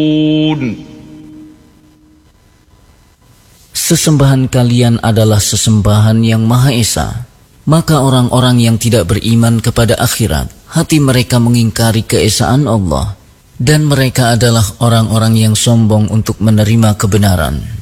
Sesembahan kalian adalah sesembahan yang Maha Esa. Maka orang-orang yang tidak beriman kepada akhirat, hati mereka mengingkari keesaan Allah, dan mereka adalah orang-orang yang sombong untuk menerima kebenaran.